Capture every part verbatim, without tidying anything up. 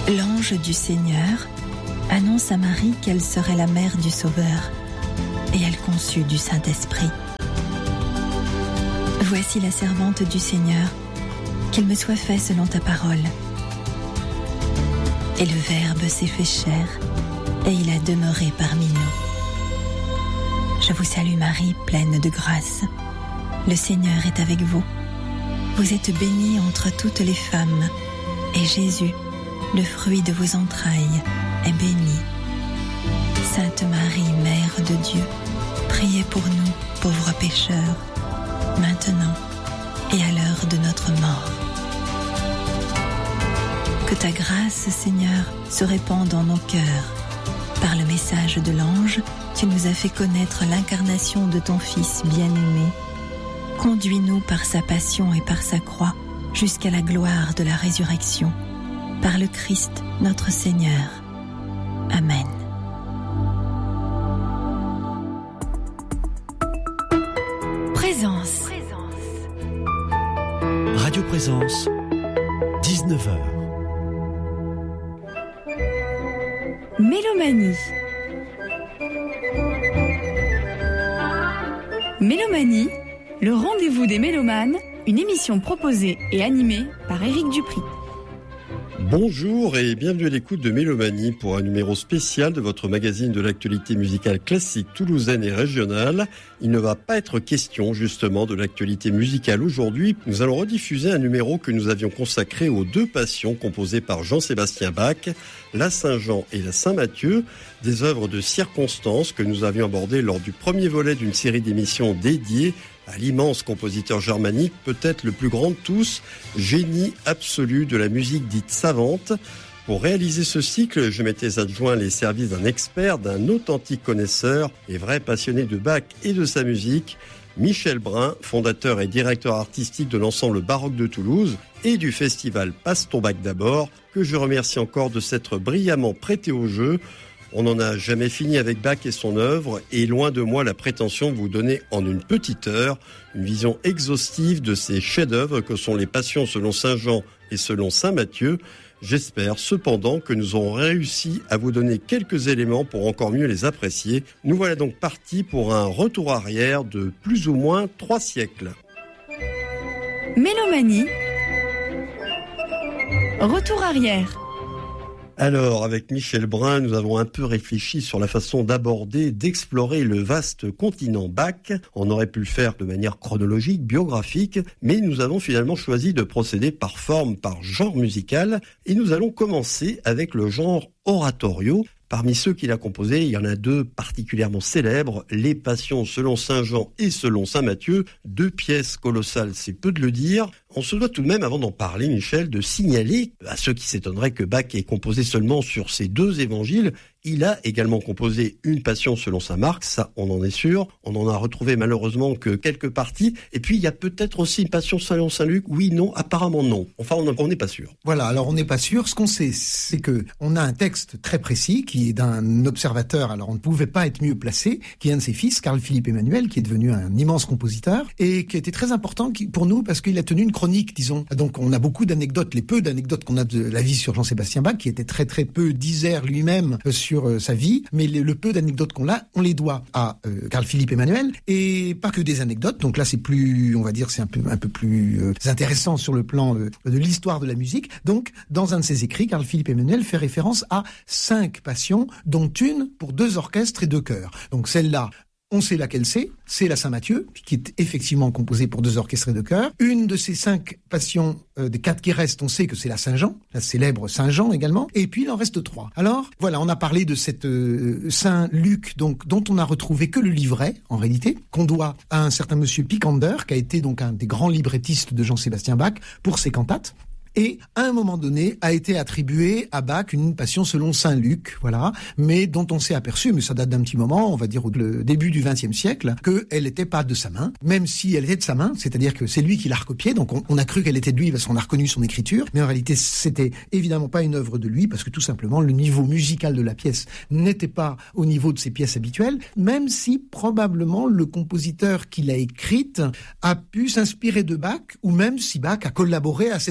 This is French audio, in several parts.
L'ange du Seigneur annonce à Marie qu'elle serait la mère du Sauveur, et elle conçut du Saint-Esprit. Voici la servante du Seigneur, qu'il me soit fait selon ta parole. Et le Verbe s'est fait chair, et il a demeuré parmi nous. Je vous salue Marie, pleine de grâce. Le Seigneur est avec vous. Vous êtes bénie entre toutes les femmes, et Jésus, le fruit de vos entrailles, est béni. Sainte Marie, Mère de Dieu, priez pour nous, pauvres pécheurs, maintenant et à l'heure de notre mort. Que ta grâce, Seigneur, se répande dans nos cœurs. Par le message de l'ange, tu nous as fait connaître l'incarnation de ton Fils bien-aimé. Conduis-nous par sa passion et par sa croix jusqu'à la gloire de la résurrection. Par le Christ, notre Seigneur. Amen. Présence. Radio Présence, dix-neuf heures. Mélomanie. Mélomanie, le rendez-vous des mélomanes, une émission proposée et animée par Éric Dupri. Bonjour et bienvenue à l'écoute de Mélomanie pour un numéro spécial de votre magazine de l'actualité musicale classique toulousaine et régionale. Il ne va pas être question justement de l'actualité musicale aujourd'hui. Nous allons rediffuser un numéro que nous avions consacré aux deux passions composées par Jean-Sébastien Bach, la Saint-Jean et la Saint-Matthieu, des œuvres de circonstance que nous avions abordées lors du premier volet d'une série d'émissions dédiées à l'immense compositeur germanique, peut-être le plus grand de tous, génie absolu de la musique dite savante. Pour réaliser ce cycle, je m'étais adjoint les services d'un expert, d'un authentique connaisseur et vrai passionné de Bach et de sa musique, Michel Brun, fondateur et directeur artistique de l'ensemble baroque de Toulouse et du festival Passe ton Bach d'abord, que je remercie encore de s'être brillamment prêté au jeu. On n'en a jamais fini avec Bach et son œuvre, et loin de moi la prétention de vous donner en une petite heure une vision exhaustive de ces chefs-d'œuvre que sont les Passions selon Saint Jean et selon Saint Matthieu. J'espère cependant que nous aurons réussi à vous donner quelques éléments pour encore mieux les apprécier. Nous voilà donc partis pour un retour arrière de plus ou moins trois siècles. Mélomanie. Retour arrière. Alors, avec Michel Brun, nous avons un peu réfléchi sur la façon d'aborder, d'explorer le vaste continent Bach. On aurait pu le faire de manière chronologique, biographique, mais nous avons finalement choisi de procéder par forme, par genre musical, et nous allons commencer avec le genre oratorio. Parmi ceux qu'il a composés, il y en a deux particulièrement célèbres, les Passions selon Saint Jean et selon Saint Matthieu, deux pièces colossales, c'est peu de le dire. On se doit tout de même, avant d'en parler, Michel, de signaler à ceux qui s'étonneraient que Bach ait composé seulement sur ces deux évangiles. Il a également composé une Passion selon Saint Marc, ça on en est sûr. On en a retrouvé malheureusement que quelques parties. Et puis il y a peut-être aussi une Passion selon Saint Luc. Oui, non, apparemment non. Enfin, on n'est pas sûr. Voilà, alors on n'est pas sûr. Ce qu'on sait, c'est que on a un texte très précis qui est d'un observateur, alors on ne pouvait pas être mieux placé, qui est un de ses fils, Carl-Philippe Emmanuel, qui est devenu un immense compositeur et qui a été très important pour nous parce qu'il a tenu une chronique, disons. Donc on a beaucoup d'anecdotes, les peu d'anecdotes qu'on a de la vie sur Jean-Sébastien Bach, qui était très très peu disert lui-même sur euh, sa vie, mais le, le peu d'anecdotes qu'on a, on les doit à euh, Carl-Philippe Emmanuel, et pas que des anecdotes. Donc là c'est plus, on va dire, c'est un peu un peu plus euh, intéressant sur le plan euh, de l'histoire de la musique. Donc dans un de ses écrits, Carl-Philippe Emmanuel fait référence à cinq passions, dont une pour deux orchestres et deux chœurs. Donc celle-là, on sait laquelle c'est, c'est la Saint-Matthieu, qui est effectivement composée pour deux orchestres et deux chœurs. Une de ces cinq passions, euh, des quatre qui restent, on sait que c'est la Saint-Jean, la célèbre Saint-Jean également, et puis il en reste trois. Alors, voilà, on a parlé de cette euh, Saint-Luc, donc, dont on n'a retrouvé que le livret, en réalité, qu'on doit à un certain monsieur Picander, qui a été donc un des grands librettistes de Jean-Sébastien Bach pour ses cantates. Et, à un moment donné, a été attribuée à Bach une passion selon Saint Luc, voilà, mais dont on s'est aperçu, mais ça date d'un petit moment, on va dire au début du vingtième siècle, qu'elle n'était pas de sa main, même si elle était de sa main, c'est-à-dire que c'est lui qui l'a recopiée, donc on, on a cru qu'elle était de lui parce qu'on a reconnu son écriture, mais en réalité, c'était évidemment pas une œuvre de lui, parce que tout simplement, le niveau musical de la pièce n'était pas au niveau de ses pièces habituelles, même si probablement le compositeur qui l'a écrite a pu s'inspirer de Bach, ou même si Bach a collaboré à cette composition.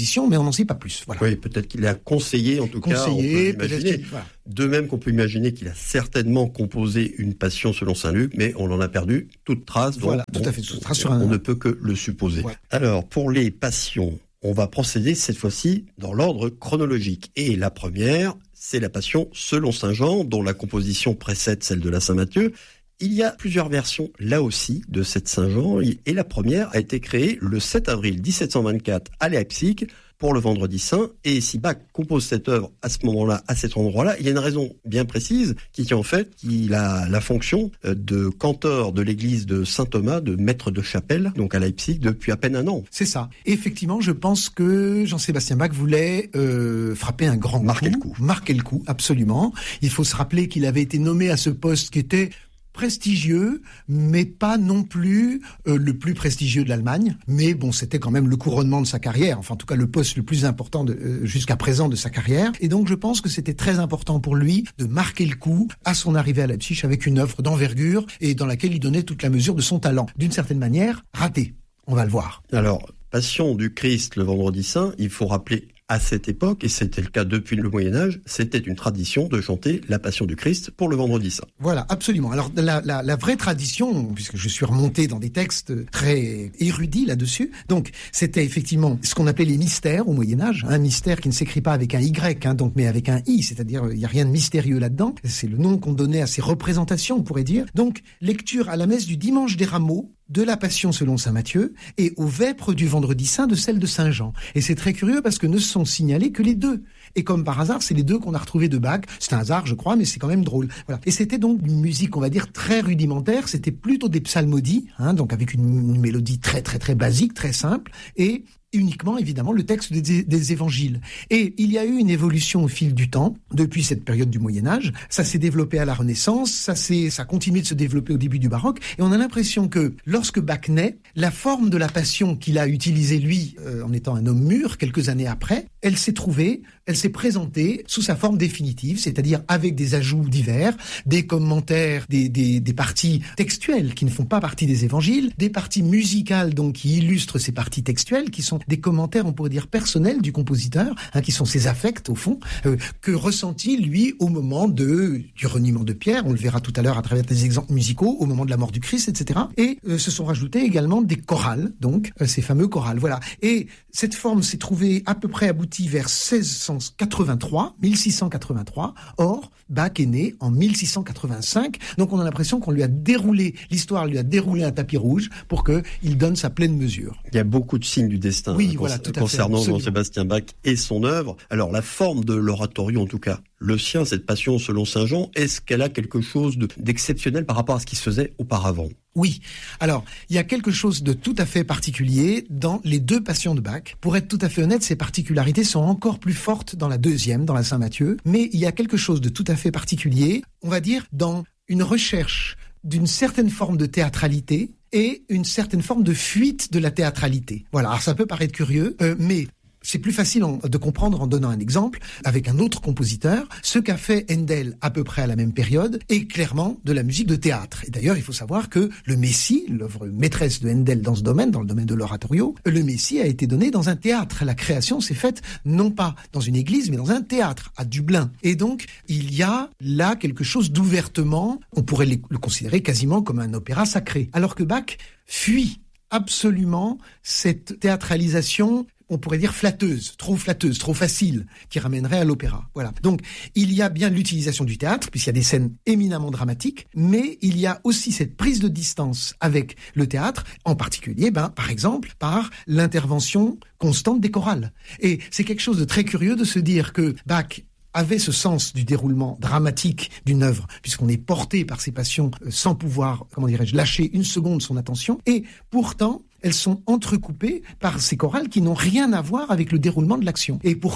composition, mais on n'en sait pas plus. Voilà. Oui, peut-être qu'il a conseillé, en tout conseillé, cas, on peut imaginer. Voilà. De même qu'on peut imaginer qu'il a certainement composé une Passion selon saint Luc, mais on en a perdu toute trace. Donc, voilà, bon, tout à fait. Toute trace on, sur un... on ne peut que le supposer. Voilà. Alors, pour les Passions, on va procéder cette fois-ci dans l'ordre chronologique. Et la première, c'est la Passion selon saint Jean, dont la composition précède celle de la Saint-Matthieu. Il y a plusieurs versions, là aussi, de cette saint Jean, et la première a été créée le sept avril dix-sept cent vingt-quatre à Leipzig pour le Vendredi Saint. Et si Bach compose cette œuvre à ce moment-là, à cet endroit-là, il y a une raison bien précise qui est en fait qu'il a la fonction de cantor de l'église de Saint-Thomas, de maître de chapelle, donc à Leipzig, depuis à peine un an. C'est ça. Et effectivement, je pense que Jean-Sébastien Bach voulait euh, frapper un grand marquer coup. le coup. Marquer le coup, absolument. Il faut se rappeler qu'il avait été nommé à ce poste qui était prestigieux, mais pas non plus euh, le plus prestigieux de l'Allemagne. Mais bon, c'était quand même le couronnement de sa carrière, enfin en tout cas le poste le plus important de, euh, jusqu'à présent de sa carrière. Et donc je pense que c'était très important pour lui de marquer le coup à son arrivée à Leipzig avec une œuvre d'envergure et dans laquelle il donnait toute la mesure de son talent. D'une certaine manière, raté. On va le voir. Alors, Passion du Christ le Vendredi Saint, il faut rappeler à cette époque, et c'était le cas depuis le Moyen-Âge, c'était une tradition de chanter la Passion du Christ pour le Vendredi Saint. Voilà, absolument. Alors, la, la, la vraie tradition, puisque je suis remonté dans des textes très érudits là-dessus, donc c'était effectivement ce qu'on appelait les mystères au Moyen-Âge, un mystère qui ne s'écrit pas avec un Y, hein, donc, mais avec un I, c'est-à-dire il n'y a rien de mystérieux là-dedans. C'est le nom qu'on donnait à ces représentations, on pourrait dire. Donc, lecture à la messe du dimanche des Rameaux, de la Passion selon saint Matthieu et aux vêpres du Vendredi Saint de celle de saint Jean. Et c'est très curieux parce que ne sont signalés que les deux. Et comme par hasard, c'est les deux qu'on a retrouvés de Bach. C'est un hasard, je crois, mais c'est quand même drôle. Voilà. Et c'était donc une musique, on va dire, très rudimentaire. C'était plutôt des psalmodies, hein, donc avec une, une mélodie très, très, très basique, très simple. Et uniquement, évidemment, le texte des, des évangiles. Et il y a eu une évolution au fil du temps, depuis cette période du Moyen-Âge. Ça s'est développé à la Renaissance, ça s'est, ça continue de se développer au début du baroque. Et on a l'impression que lorsque Bach naît, la forme de la Passion qu'il a utilisée, lui, euh, en étant un homme mûr, quelques années après, elle s'est trouvée, elle s'est présentée sous sa forme définitive, c'est-à-dire avec des ajouts divers, des commentaires, des, des, des parties textuelles qui ne font pas partie des évangiles, des parties musicales donc qui illustrent ces parties textuelles, qui sont des commentaires, on pourrait dire, personnels du compositeur, hein, qui sont ses affects, au fond, euh, que ressentit, lui, au moment de, du reniement de Pierre, on le verra tout à l'heure à travers des exemples musicaux, au moment de la mort du Christ, et cetera. Et euh, se sont rajoutés également des chorales, donc, euh, ces fameux chorales, voilà. Et cette forme s'est trouvée à peu près aboutie vers seize cent quatre-vingt-trois, mille six cent quatre-vingt-trois. Or, Bach est né en mille six cent quatre-vingt-cinq, donc on a l'impression qu'on lui a déroulé, l'histoire lui a déroulé un tapis rouge pour qu'il donne sa pleine mesure. Il y a beaucoup de signes du destin oui, hein, voilà, cons- tout à concernant fait, Jean-Sébastien Bach et son œuvre. Alors, la forme de l'oratorio, en tout cas, le sien, cette Passion selon saint Jean, est-ce qu'elle a quelque chose de, d'exceptionnel par rapport à ce qui se faisait auparavant ? Oui. Alors, il y a quelque chose de tout à fait particulier dans les deux Passions de Bach. Pour être tout à fait honnête, ces particularités sont encore plus fortes dans la deuxième, dans la Saint-Matthieu. Mais il y a quelque chose de tout à fait particulier, on va dire, dans une recherche d'une certaine forme de théâtralité et une certaine forme de fuite de la théâtralité. Voilà, alors ça peut paraître curieux, euh, mais c'est plus facile en, de comprendre en donnant un exemple avec un autre compositeur. Ce qu'a fait Handel à peu près à la même période est clairement de la musique de théâtre. Et d'ailleurs, il faut savoir que le Messie, l'œuvre maîtresse de Handel dans ce domaine, dans le domaine de l'oratorio, le Messie a été donné dans un théâtre. La création s'est faite non pas dans une église, mais dans un théâtre à Dublin. Et donc, il y a là quelque chose d'ouvertement, on pourrait le considérer quasiment comme un opéra sacré. Alors que Bach fuit absolument cette théâtralisation, on pourrait dire flatteuse, trop flatteuse, trop facile, qui ramènerait à l'opéra. Voilà. Donc, il y a bien l'utilisation du théâtre, puisqu'il y a des scènes éminemment dramatiques, mais il y a aussi cette prise de distance avec le théâtre, en particulier, ben, par exemple, par l'intervention constante des chorales. Et c'est quelque chose de très curieux de se dire que Bach avait ce sens du déroulement dramatique d'une œuvre, puisqu'on est porté par ses passions sans pouvoir, comment dirais-je, lâcher une seconde son attention, et pourtant, elles sont entrecoupées par ces chorales qui n'ont rien à voir avec le déroulement de l'action. Et pourtant,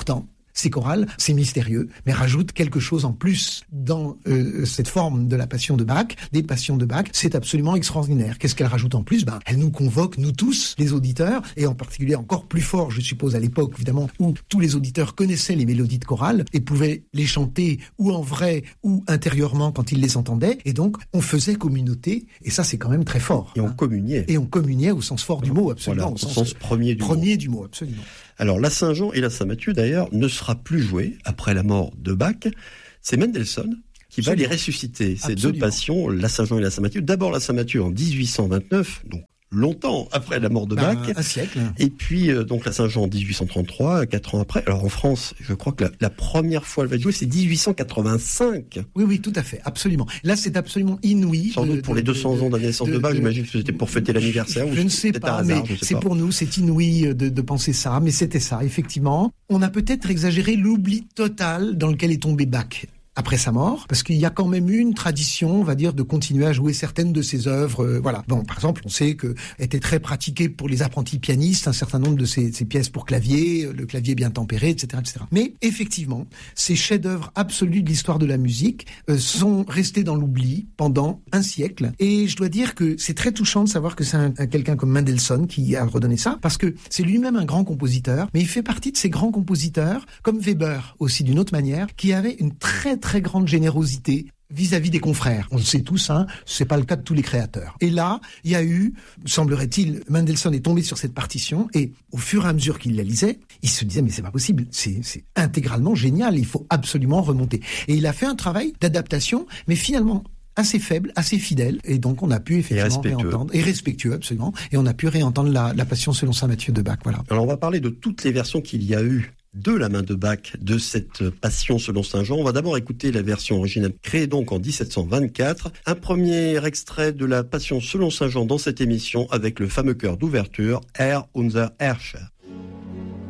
ces chorales, c'est mystérieux, mais rajoute quelque chose en plus dans euh, cette forme de la Passion de Bach, des Passions de Bach. C'est absolument extraordinaire. Qu'est-ce qu'elle rajoute en plus? Ben, elle nous convoque, nous tous, les auditeurs, et en particulier encore plus fort, je suppose, à l'époque, évidemment, où tous les auditeurs connaissaient les mélodies de chorale et pouvaient les chanter ou en vrai ou intérieurement quand ils les entendaient. Et donc, on faisait communauté, et ça, c'est quand même très fort. Et on hein. communiait. Et on communiait au sens fort du mot, absolument. Voilà, au sens, sens premier du premier mot. du mot, absolument. Alors, la Saint-Jean et la Saint-Matthieu, d'ailleurs, ne sera plus jouée après la mort de Bach. C'est Mendelssohn qui Absolument. va les ressusciter, ces Absolument. deux passions, la Saint-Jean et la Saint-Matthieu. D'abord la Saint-Matthieu en dix-huit cent vingt-neuf, donc longtemps après la mort de Bach. Un, un siècle. Et puis, euh, donc, la Saint-Jean en dix-huit cent trente-trois, quatre ans après. Alors, en France, je crois que la, la première fois elle va être jouée, c'est dix-huit cent quatre-vingt-cinq. Oui, oui, tout à fait, absolument. Là, c'est absolument inouï. Sans de, doute pour de, les deux cents de, ans de la naissance de, de Bach, de, j'imagine que c'était pour fêter l'anniversaire. Je ou ne sais pas, hasard, mais sais c'est pas. pour nous, c'est inouï de, de penser ça, mais c'était ça, effectivement. On a peut-être exagéré l'oubli total dans lequel est tombé Bach après sa mort, parce qu'il y a quand même eu une tradition, on va dire, de continuer à jouer certaines de ses œuvres. Euh, voilà. Bon, par exemple, on sait que était très pratiqué pour les apprentis pianistes un certain nombre de ces, ces pièces pour clavier, le clavier bien tempéré, et cetera, et cetera. Mais effectivement, ces chefs-d'œuvre absolus de l'histoire de la musique euh, sont restés dans l'oubli pendant un siècle. Et je dois dire que c'est très touchant de savoir que c'est un, un, quelqu'un comme Mendelssohn qui a redonné ça, parce que c'est lui-même un grand compositeur, mais il fait partie de ces grands compositeurs, comme Weber aussi d'une autre manière, qui avait une très très grande générosité vis-à-vis des confrères. On le sait tous, hein, c'est pas le cas de tous les créateurs. Et là, il y a eu, semblerait-il, Mendelssohn est tombé sur cette partition et au fur et à mesure qu'il la lisait, il se disait mais c'est pas possible, c'est, c'est intégralement génial, il faut absolument remonter. Et il a fait un travail d'adaptation, mais finalement assez faible, assez fidèle, et donc on a pu effectivement et réentendre, et respectueux absolument, et on a pu réentendre la, la Passion selon saint Matthieu de Bach. Voilà. Alors on va parler de toutes les versions qu'il y a eu de la main de Bach de cette Passion selon saint Jean. On va d'abord écouter la version originale créée donc en dix-sept cent vingt-quatre. Un premier extrait de la Passion selon saint Jean dans cette émission avec le fameux chœur d'ouverture, Herr unser Herrscher.